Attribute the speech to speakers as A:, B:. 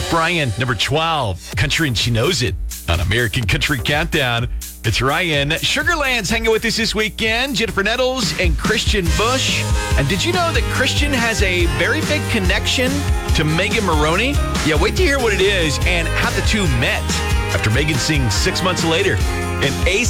A: Brian, number 12, Country and She Knows It on American Country Countdown. It's Ryan. Sugarland's hanging with us this weekend. Jennifer Nettles and Christian Bush. And did you know that Christian has a very big connection to Megan Maroney? Yeah, wait to hear what it is and how the two met after Megan sings 6 months later. And